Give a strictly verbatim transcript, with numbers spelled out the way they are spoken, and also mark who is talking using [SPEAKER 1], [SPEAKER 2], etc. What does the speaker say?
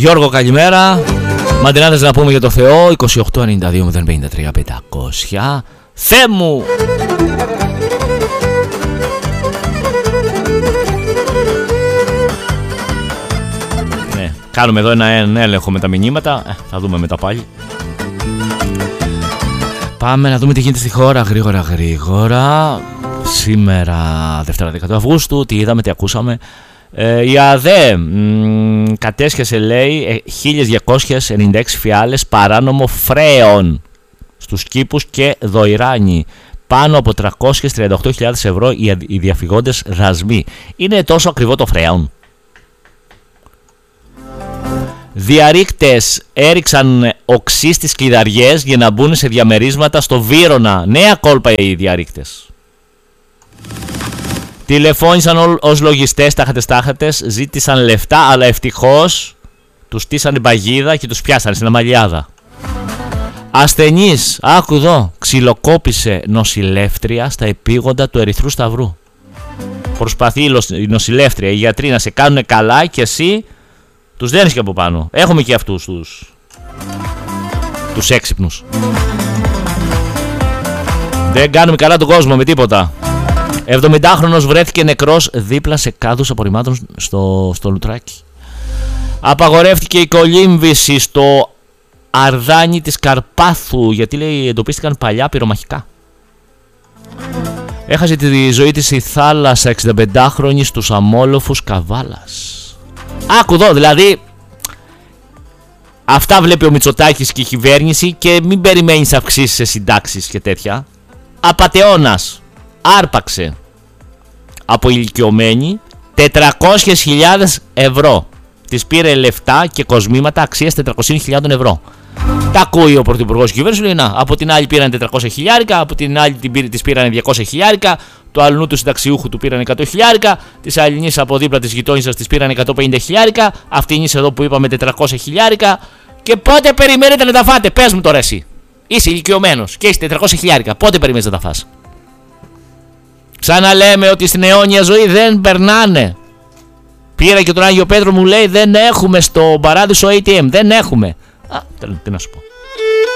[SPEAKER 1] Γιώργο, καλημέρα. Μαντινάδες να πούμε για το Θεό. είκοσι οκτώ ενενήντα δύο μηδέν πενήντα τρία πεντακόσια. Θεέ μου! Ναι, κάνουμε εδώ ένα έλεγχο με τα μηνύματα. ε, Θα δούμε μετά πάλι. Πάμε να δούμε τι γίνεται στη χώρα γρήγορα γρήγορα. Σήμερα Δευτέρα δέκατο Αυγούστου. Τι είδαμε, τι ακούσαμε. Ε, η ΑΔΕ μ, κατέσχεσε, λέει, χίλιες διακόσιες ενενήντα έξι φιάλες παράνομο φρέων στους κήπους και Δοϊράνη. Πάνω από τριακόσιες τριάντα οκτώ χιλιάδες ευρώ οι, οι διαφυγόντες δασμοί. Είναι τόσο ακριβό το φρέον? Διαρρήκτες έριξαν οξύ στις κλειδαριές για να μπουν σε διαμερίσματα στο Βύρωνα. Νέα κόλπα οι διαρρήκτες. Τηλεφώνησαν ως λογιστές τάχατες-τάχατες, ζήτησαν λεφτά, αλλά ευτυχώς τους στήσανε παγίδα και τους πιάσανε στην αμαλιάδα. Ασθενής, άκου εδώ, ξυλοκόπησε νοσηλεύτρια στα επίγοντα του Ερυθρού Σταυρού. Προσπαθεί η νοσηλεύτρια, οι γιατροί να σε κάνουν καλά και εσύ τους δένεις και από πάνω. Έχουμε και αυτούς τους, τους έξυπνους. Δεν κάνουμε καλά τον κόσμο με τίποτα. εβδομηντάχρονος βρέθηκε νεκρός δίπλα σε κάδους απορριμμάτων στο, στο Λουτράκι. Απαγορεύτηκε η κολύμβηση στο Αρδάνι της Καρπάθου, γιατί, λέει, εντοπίστηκαν παλιά πυρομαχικά. Έχασε τη ζωή της η θάλασσα εξηνταπεντάχρονη στους αμόλοφους Καβάλας. Άκου εδώ, δηλαδή αυτά βλέπει ο Μητσοτάκης και η κυβέρνηση και μην περιμένεις αυξήσεις σε συντάξεις και τέτοια. Απατεώνας άρπαξε από ηλικιωμένη τετρακόσιες χιλιάδες ευρώ. Της πήρε λεφτά και κοσμήματα αξίας τετρακόσιες χιλιάδες ευρώ. Τα ακούει ο πρωθυπουργός και η κυβέρνηση, λέει να, από την άλλη πήραν τετρακόσια χιλιάρικα, από την άλλη της πήραν διακόσια χιλιάρικα, του αλλού του συνταξιούχου του πήραν εκατό χιλιάρικα, της αλληνής από δίπλα της γειτόνισσας της πήραν εκατόν πενήντα χιλιάρικα, αυτήν εδώ που είπαμε τετρακόσια χιλιάρικα. Και πότε περιμένετε να τα φάτε? Πες μου τώρα εσύ. Είσαι ηλικιωμένος και είσαι τετρακόσια χιλιάρικα. Πότε περιμένεις να τα φας? Ξαναλέμε ότι στην αιώνια ζωή δεν περνάνε. Πήρα και τον Άγιο Πέτρο, μου λέει δεν έχουμε στο παράδεισο έι τι εμ. Δεν έχουμε. Α, τι να σου πω.